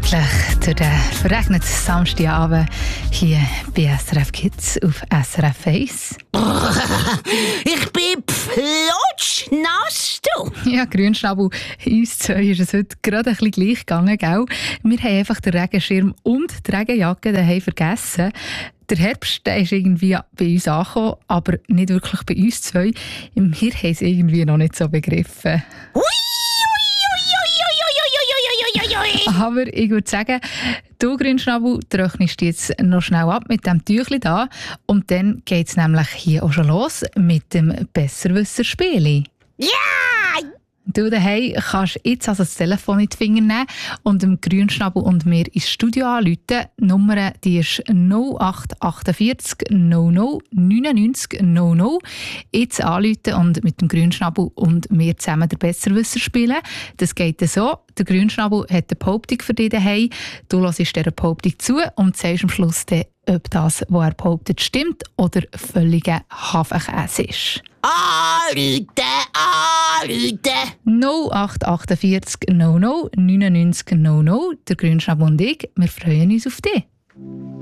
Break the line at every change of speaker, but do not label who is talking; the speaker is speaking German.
gemütlich durch den verregneten Samstagabend hier bei SRF Kids auf SRF 1.
Ich bin flutschnass, du.
Ja, Grünschnabel, uns zwei ist es heute gerade ein bisschen gleich gegangen, gell? Wir haben einfach den Regenschirm und die Regenjacke daheim vergessen. Der Herbst, der ist irgendwie bei uns angekommen, aber nicht wirklich bei uns zwei. Wir haben es irgendwie noch nicht so begriffen. Aber ich würde sagen, du Grünschnabel, trocknest jetzt noch schnell ab mit dem Tüchli da. Und dann geht es nämlich hier auch schon los mit dem Besserwisser-Spieli.
Ja!
Du daheim kannst jetzt also das Telefon in die Finger nehmen und dem Grünschnabel und mir ins Studio anrufen. Die Nummer die ist 0848 00 99 00. Jetzt anrufen und mit dem Grünschnabel und mir zusammen den Besserwisser spielen. Das geht so. Der Grünschnabel hat eine Behauptung für dich daheim. Du hörst dieser Behauptung zu und sagst am Schluss dann, ob das, was er behauptet, stimmt oder völliger Hafenkäse ist.
Anrufen!
0848 00 99 00. Der Grünschnabel und ich, wir freuen uns auf dich.